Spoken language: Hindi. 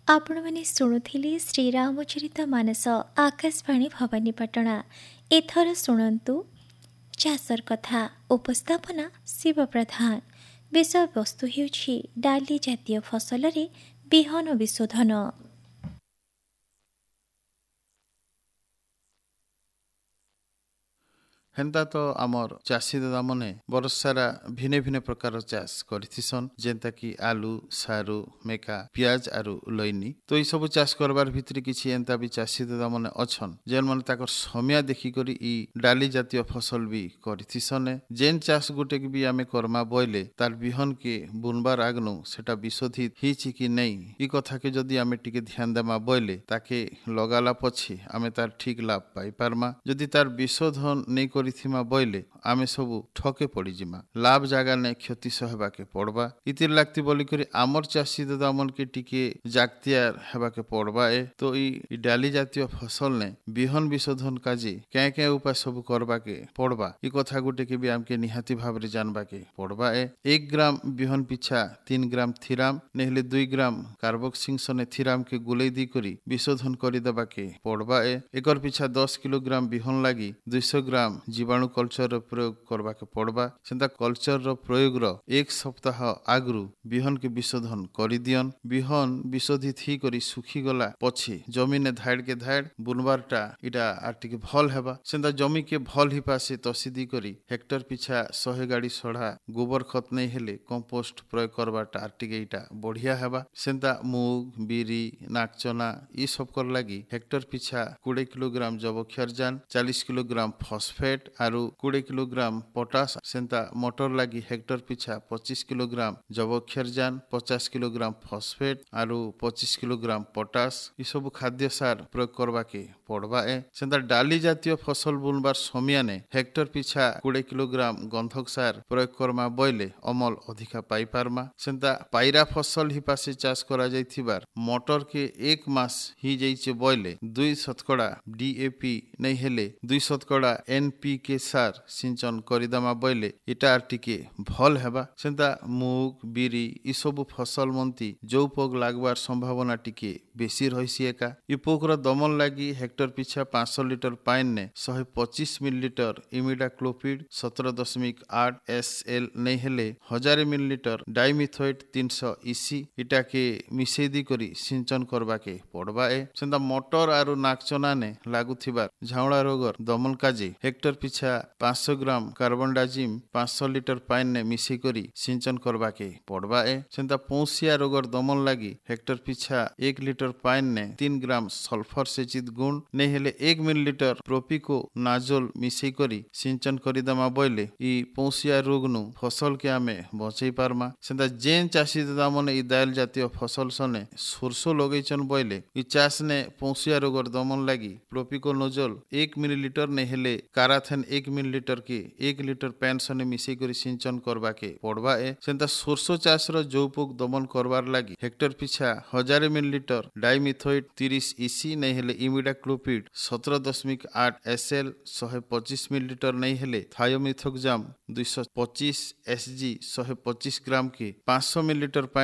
आपण मैंने शुणुथिले श्रीरामचरित मानस आकाशवाणी भवानीपाटना। एथर शुणु चाषर कथा। उपस्थापना शिव प्रधान। विषय वस्तु हेउछि डाली जातीय फसल रे बिहन विशोधन। हेन्ता तो आमर चाषी दादा मने बरसारा भिने भिने प्रकार चाष करिथिसन जेंता कि आलू सारू मेका प्याज आरु लैनी। तो ई सब चाष करबार भितरी किछि एंता भी चाषी दादा मने अछन जेन मन ताकर समय देखि करी ई डाली जातीय फसल भी करिथिसन। जेन चाष गुटे कि भी आमे करमा बोइले तार बिहन के बुनबार आगनु सेटा विशोधित हिछि कि नै ई कथा के जदी आमे टिके ध्यान देमा बोइले ताके लगाला पछि आमे तार ठीक लाभ पाई पारमा। जदी तार विशोधन नै थिमा बोइले आमे सबु ठके पड़ी जिमा लाभ जागा ने क्षति सहबा के पड़बा। इतिर लागती बोली करी आमर चाषी दादा मन के टिके जागतियार हेबा के पड़बा। तो ई डाली जातीय फसल ने बिहन विशोधन काजे क्या उपाय सब करबा के पड़बा ई कथा गुटे के भी आमके निहाती भावरे जानबा के पड़बा। 1 ग्राम बिहन पिछा 3 ग्राम थिराम नेहले 2 ग्राम कार्बोक्सिंगसने थिराम के गुलै दी करी विशोधन करी देबा के पड़बा। एकर पिछा 10 किलोग्राम बिहन लागी 200 ग्राम जीवाणु कल्चर रो प्रयोग करबा के पड़बा। सेंता कल्चर रो प्रयोग रो 1 सप्ताह आगरु बिहन के विशोधन करी दियन। बिहन विशोधित ही करी सुखी गला पछि जमीन धाड़ के धाड़ बुनबारटा इटा आटिके भल हेबा। सेंता जमी के भल ही पासे तसीदी करी हेक्टर पिछा 100 गाड़ी सढ़ा गोबर खत नै हेले कंपोस्ट प्रयोग करबाटा आटिके इटा बढ़िया हेबा। सेंता मूग बिरी नाकचना ई सब कर लागी हेक्टर पिछा 20 किलोग्राम जबक्षारजान 40 किलोग्राम फॉस्फेट आरु 20 किलोग्राम पोटास। सेंता मटर लागी हेक्टर पिछा 25 किलोग्राम जबक्षारजान 50 किलोग्राम फॉस्फेट आरु 25 किलोग्राम पोटास ई सब खाद्य सार प्रयोग करबा के पड़बा। सेंता डाली जातीय फसल बुनबार समियाने हेक्टर पिछा 20 किलोग्राम गंधक सार प्रयोग करमा बोइले अमल अधिका पाई पारमा। सेंता पायरा फसल ही पासे चाष करा जाइथिबार मटर के 1 मास ही जाइचे बोइले 2 शतकड़ा डीएपी नै हेले 2 शतकड़ा एनपीके सार सिंचन करिदामा बोइले इटा टिके भल हेबा। सेंता मूग बिरी ई सब फसल मंती जो पोक लागबार संभावना टिके बेसी रहिसी एका। ई पोकर दमन लागी हेक्टर पिछा 500 लिटर पाइन ने 125 मिलीलीटर इमिडाक्लोपिड 17.8 एसएल नै हेले 1000 मिलीलीटर डाइमिथोएट 300 इसी इटा के मिसेई दी करी सिंचन करबा के पड़बा। सेंता मटर आरु नाकचना ने लागू थिबार झाउड़ा रोगर दमन काजे हेक्टर पिछा 500 ग्राम कार्बनडाजिम 500 लिटर पाइन ने मिसेई करी सिंचन करबा के पड़बा। सेंता पौसिया रोगर दमन लागी हेक्टर पिछा 1 लिटर पाइन ने 3 ग्राम सल्फर सेचित गुण नै हेले 1 मिलीलीटर प्रोपिको नाजोल मिसेई करी सिंचन करिदामा बोइले ई पौसिया रोगनु फसल के आमे बचई पारमा। सेंता जेन चाषी दादा मने ई दाल जातीय फसल सने सोरसो लगैचन बोइले ई चाष ने पौसिया रोगर दमन लागी प्रोपिको नोजल 1 मिलीलीटर नै हेले काराथेन 1 मिलीलीटर के 1 लिटर पैन सने मिसेई करी सिंचन करबा के पड़बा। सेंता सोरसो चाष रो जौपोक दमन करबार लागी हेक्टर पिछा 1000 मिलीलीटर डाइमिथोएट 30 इसी नै हेले इमिडाक्लोपिड 17.8 एसएल 125 मिलीलीटर नै हेले थायोमिथोक्जाम 225 एसजी 125 ग्राम के 500 मिलीलीटर